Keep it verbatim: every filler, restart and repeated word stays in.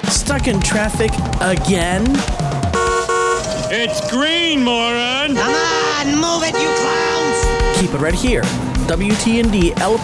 Stuck in traffic again? It's green, moron! Come on, move it, you clowns! Keep it right here. W T N D L